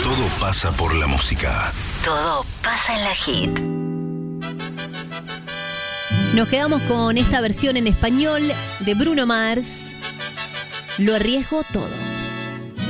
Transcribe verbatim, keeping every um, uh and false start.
Todo pasa por la música. Todo pasa en la hit. Nos quedamos con esta versión en español de Bruno Mars. Lo arriesgo todo.